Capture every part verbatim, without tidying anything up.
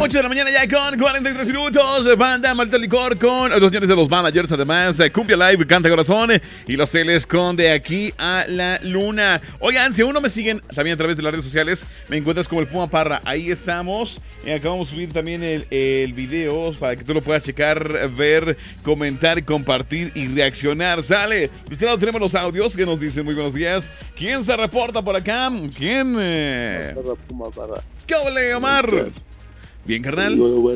ocho de la mañana ya con cuarenta y tres minutos. Banda Malta Licor con los señores de los managers. Además, Cumbia Live, Canta Corazón y los Celes con De Aquí a la Luna. Oigan, si aún no me siguen también a través de las redes sociales, me encuentras como el Puma Parra. Ahí estamos. Eh, acabamos de subir también el, el video para que tú lo puedas checar, ver, comentar, compartir y reaccionar. Sale. De este lado tenemos los audios que nos dicen muy buenos días. ¿Quién se reporta por acá? ¿Quién? Eh... Puma Parra. ¿Qué ole, Omar? Bien, carnal.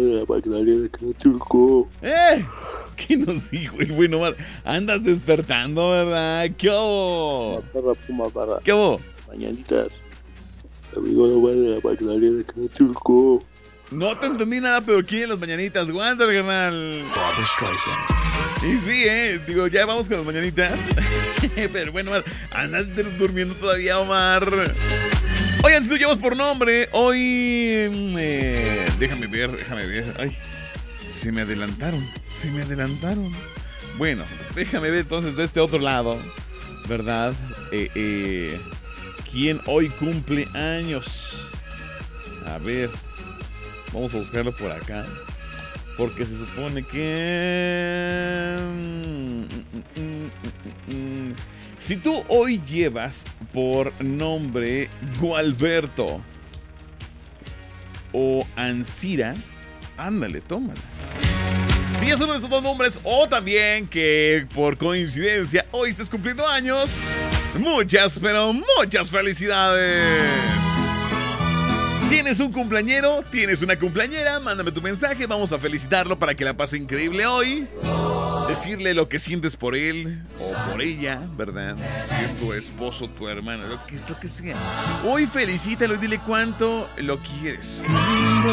¿Eh? ¿Qué nos dijo el buen Omar? Andas despertando, ¿verdad? ¿Qué hubo? Puma Parra, Puma Parra. ¿Qué hubo? Mañanitas. Amigo, no vale la Magdalena que no turco. No te entendí nada, pero ¿quién las mañanitas? Aguántame, carnal. Y sí, eh. Digo, ya vamos con las mañanitas. Pero bueno, Omar, andas durmiendo todavía, Omar. Oigan, si tú llevas por nombre, hoy... Eh, déjame ver, déjame ver. Ay, se me adelantaron, se me adelantaron. Bueno, déjame ver entonces de este otro lado, ¿verdad? Eh, eh, ¿Quién hoy cumple años? A ver, vamos a buscarlo por acá. Porque se supone que... Si tú hoy llevas por nombre Gualberto o Ancira, ándale, tómala. Si es uno de esos dos nombres, o también que por coincidencia hoy estés cumpliendo años, muchas, pero muchas felicidades. ¿Tienes un cumpleañero? ¿Tienes una cumpleañera? Mándame tu mensaje, vamos a felicitarlo para que la pase increíble hoy. Decirle lo que sientes por él o por ella, ¿verdad? Si es tu esposo, tu hermano, lo que es lo que sea. Hoy felicítalo y dile cuánto lo quieres.